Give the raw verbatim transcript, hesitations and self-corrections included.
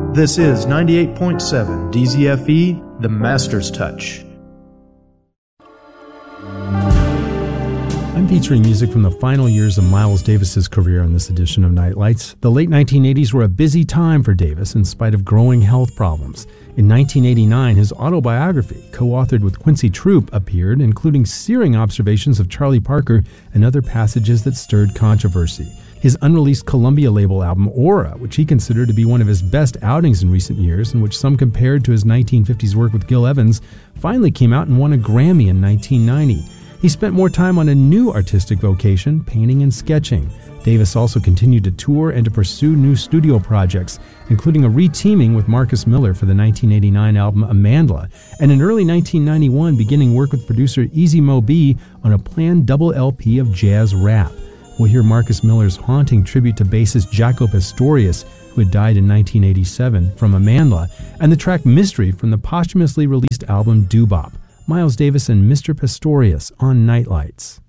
This is ninety-eight point seven D Z F E, The Master's Touch. I'm featuring music from the final years of Miles Davis's career in this edition of Nightlights. The late nineteen eighties were a busy time for Davis in spite of growing health problems. In nineteen eighty-nine, his autobiography, co-authored with Quincy Troupe, appeared, including searing observations of Charlie Parker and other passages that stirred controversy. His unreleased Columbia label album, Aura, which he considered to be one of his best outings in recent years, and which some compared to his nineteen fifties work with Gil Evans, finally came out and won a Grammy in nineteen ninety. He spent more time on a new artistic vocation, painting and sketching. Davis also continued to tour and to pursue new studio projects, including a re-teaming with Marcus Miller for the nineteen eighty-nine album Amandla, and in early nineteen ninety-one beginning work with producer Easy Mo Bee on a planned double L P of jazz rap. We'll hear Marcus Miller's haunting tribute to bassist Jaco Pastorius, who had died in nineteen eighty-seven, from Amandla, and the track Mystery from the posthumously released album Doo-Bop. Miles Davis and Mister Pastorius on Nightlights.